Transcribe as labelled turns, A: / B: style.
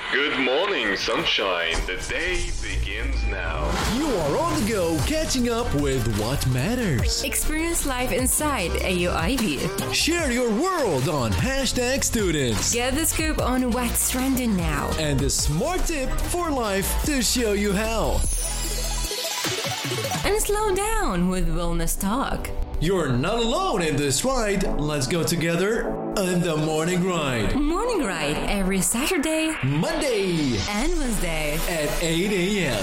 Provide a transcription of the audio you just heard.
A: Good morning, sunshine. The day begins now.
B: You are on the go, catching up with what matters.
C: Experience life inside AUIV.
B: Share your world on Hashtag Students.
C: Get the scoop on what's trending now.
B: And a smart tip for life to show you how.
C: And slow down with Wellness Talk.
B: You're not alone in this ride. Let's go together on the Morning Ride.
C: Morning Ride every Saturday,
B: Monday
C: and Wednesday
B: at 8 a.m.